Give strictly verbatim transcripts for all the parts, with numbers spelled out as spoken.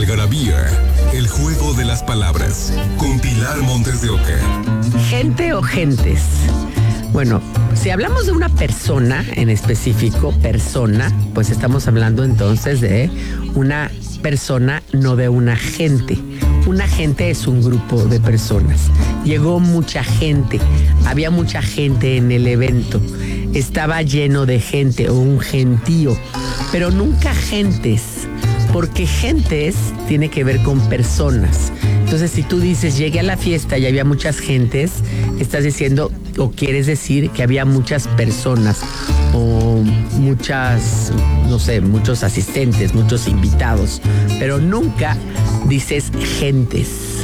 algarabía, el juego de las palabras, con Pilar Montes de Oca. Gente o gentes. Bueno, si hablamos de una persona en específico, persona, pues estamos hablando entonces de una persona, no de una gente. Una gente es un grupo de personas. Llegó mucha gente, había mucha gente en el evento, estaba lleno de gente o un gentío, pero nunca gentes, porque gentes tiene que ver con personas. Entonces, si tú dices, llegué a la fiesta y había muchas gentes, estás diciendo o quieres decir que había muchas personas o muchas, no sé, muchos asistentes, muchos invitados, pero nunca dices gentes.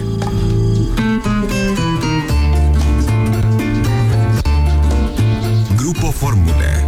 Grupo Fórmula.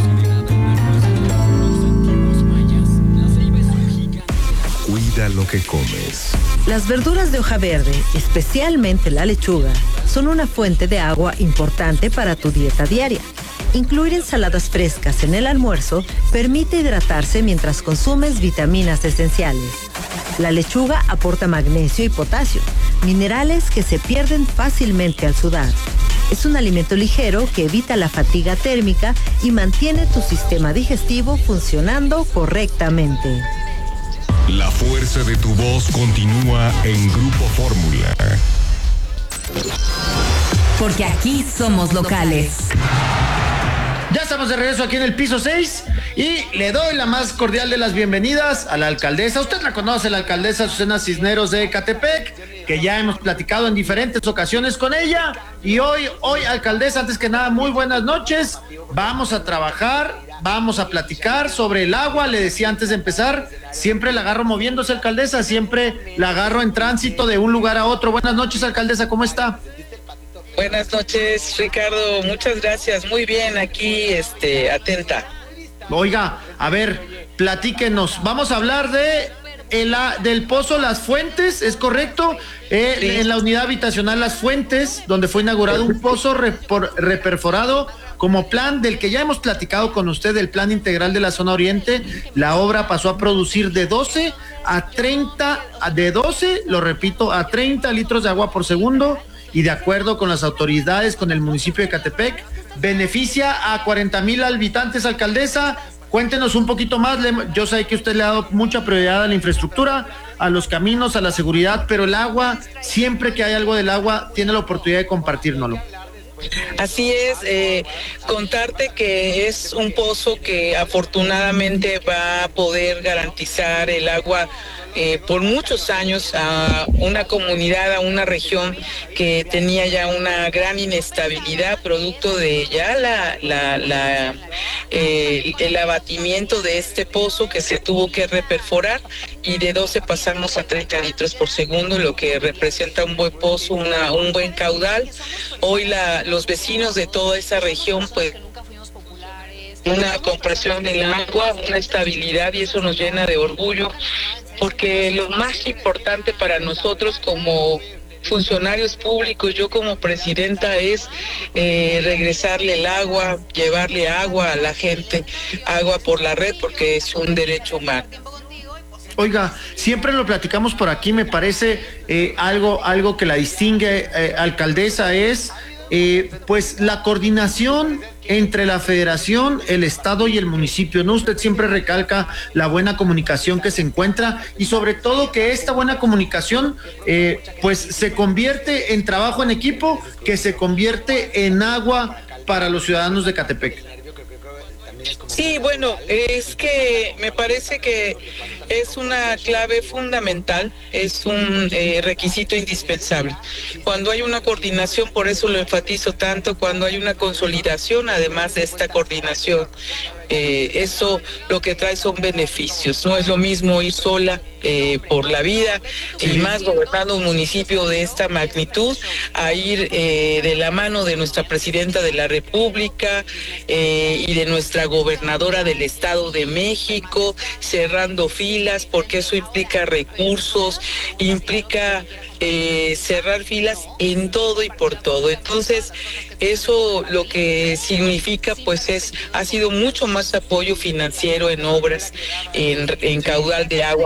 Cuida lo que comes. Las verduras de hoja verde, especialmente la lechuga, son una fuente de agua importante para tu dieta diaria. Incluir ensaladas frescas en el almuerzo permite hidratarse mientras consumes vitaminas esenciales. La lechuga aporta magnesio y potasio, minerales que se pierden fácilmente al sudar. Es un alimento ligero que evita la fatiga térmica y mantiene tu sistema digestivo funcionando correctamente. La fuerza de tu voz continúa en Grupo Fórmula. Porque aquí somos locales. Ya estamos de regreso aquí en el piso seis y le doy la más cordial de las bienvenidas a la alcaldesa. Usted la conoce, la alcaldesa Susana Cisneros de Ecatepec, que ya hemos platicado en diferentes ocasiones con ella. Y hoy, hoy, alcaldesa, antes que nada, muy buenas noches. Vamos a trabajar, vamos a platicar sobre el agua. Le decía antes de empezar, siempre la agarro moviéndose, alcaldesa, siempre la agarro en tránsito de un lugar a otro. Buenas noches, alcaldesa, ¿cómo está? Buenas noches, Ricardo, muchas gracias, muy bien, aquí, este, atenta. Oiga, a ver, platíquenos, vamos a hablar de el, del pozo Las Fuentes, ¿es correcto? Eh, sí. En la unidad habitacional Las Fuentes, donde fue inaugurado un pozo repor, reperforado como plan del que ya hemos platicado con usted, el plan integral de la zona oriente. La obra pasó a producir de doce a treinta, de doce, lo repito, a treinta litros de agua por segundo, y de acuerdo con las autoridades, con el municipio de Ecatepec, beneficia a cuarenta mil habitantes, alcaldesa. Cuéntenos un poquito más. Yo sé que usted le ha dado mucha prioridad a la infraestructura, a los caminos, a la seguridad, pero el agua, siempre que hay algo del agua, tiene la oportunidad de compartírnoslo. Así es, eh, contarte que es un pozo que afortunadamente va a poder garantizar el agua eh, por muchos años a una comunidad, a una región que tenía ya una gran inestabilidad producto de ya la, la, la eh, el abatimiento de este pozo que se tuvo que reperforar, y de doce pasamos a treinta litros por segundo, lo que representa un buen pozo, una, un buen caudal. Hoy la, los vecinos de toda esa región, pues, una compresión del agua, una estabilidad, y eso nos llena de orgullo, porque lo más importante para nosotros como funcionarios públicos, yo como presidenta, es eh, regresarle el agua, llevarle agua a la gente, agua por la red, porque es un derecho humano. Oiga, siempre lo platicamos por aquí, me parece eh, algo, algo que la distingue, eh, alcaldesa, es eh, pues la coordinación entre la federación, el estado y el municipio, ¿no? Usted siempre recalca la buena comunicación que se encuentra, y sobre todo que esta buena comunicación eh, pues se convierte en trabajo en equipo, que se convierte en agua para los ciudadanos de Ecatepec. Sí, bueno, es que me parece que es una clave fundamental, es un eh, requisito indispensable. Cuando hay una coordinación, por eso lo enfatizo tanto, cuando hay una consolidación, además de esta coordinación, eh, eso lo que trae son beneficios. No es lo mismo ir sola eh, por la vida, y más gobernando un municipio de esta magnitud, a ir eh, de la mano de nuestra presidenta de la República eh, y de nuestra gobernadora del Estado de México, cerrando filas, porque eso implica recursos, implica eh, cerrar filas en todo y por todo. Entonces, eso lo que significa, pues, es ha sido mucho más apoyo financiero en obras, en, en caudal de agua